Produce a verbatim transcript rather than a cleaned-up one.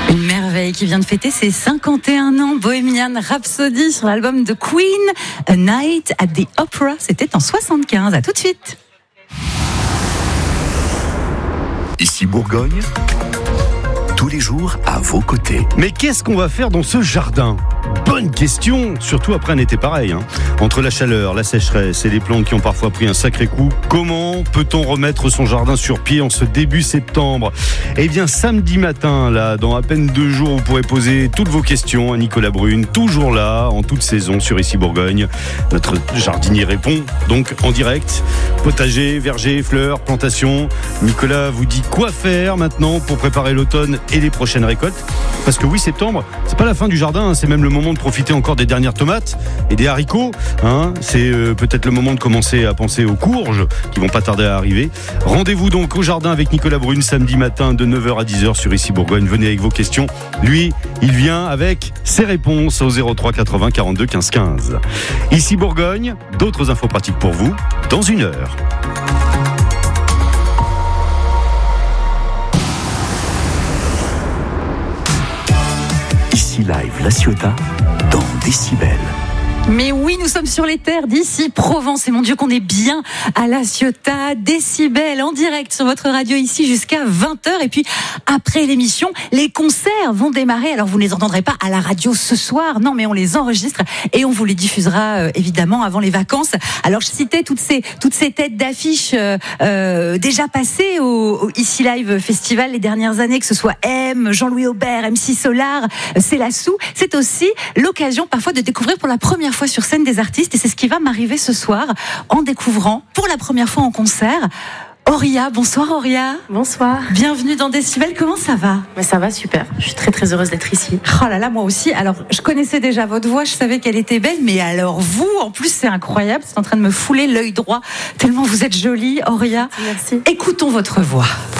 Une merveille qui vient de fêter ses cinquante et un ans, Bohemian Rhapsody sur l'album de Queen, A Night at the Opera, c'était en soixante-quinze. À tout de suite. Ici Bourgogne, tous les jours à vos côtés. Mais qu'est-ce qu'on va faire dans ce jardin ? Bonne question, surtout après un été pareil. Hein. Entre la chaleur, la sécheresse et les plantes qui ont parfois pris un sacré coup, comment peut-on remettre son jardin sur pied en ce début septembre ? Eh bien, samedi matin, là, dans à peine deux jours, vous pourrez poser toutes vos questions à Nicolas Brune, toujours là, en toute saison, sur Ici Bourgogne. Notre jardinier répond, donc en direct. Potager, verger, fleurs, plantations. Nicolas vous dit quoi faire maintenant pour préparer l'automne et les prochaines récoltes. Parce que oui, septembre, c'est pas la fin du jardin, hein, c'est même le moment de profiter encore des dernières tomates et des haricots. Hein. C'est euh, peut-être le moment de commencer à penser aux courges qui vont pas tarder à arriver. Rendez-vous donc au jardin avec Nicolas Brune samedi matin de neuf heures à dix heures sur Ici Bourgogne. Venez avec vos questions. Lui, il vient avec ses réponses au zéro trois quatre-vingts quarante-deux quinze quinze. Ici Bourgogne, d'autres infos pratiques pour vous dans une heure. Ici Live La Ciotat dans Décibel. Mais oui, nous sommes sur les terres d'Ici Provence et mon Dieu qu'on est bien à La Ciotat, Décibel en direct sur votre radio ici jusqu'à vingt heures. Et puis après l'émission, les concerts vont démarrer. Alors vous ne les entendrez pas à la radio ce soir, non, mais on les enregistre et on vous les diffusera euh, évidemment avant les vacances. Alors je citais toutes ces toutes ces têtes d'affiches euh, euh, déjà passées au, au Ici Live Festival les dernières années, que ce soit M, Jean-Louis Aubert, M C Solar, Célassou. C'est aussi l'occasion parfois de découvrir pour la première fois sur scène des artistes et c'est ce qui va m'arriver ce soir en découvrant pour la première fois en concert Auria. Bonsoir Auria. Bonsoir. Bienvenue dans Décibel, comment ça va ? Mais ça va super, je suis très très heureuse d'être ici. Oh là là, moi aussi. Alors je connaissais déjà votre voix, je savais qu'elle était belle, mais alors vous, en plus c'est incroyable, c'est en train de me fouler l'œil droit tellement vous êtes jolie Auria. Merci. Écoutons votre voix.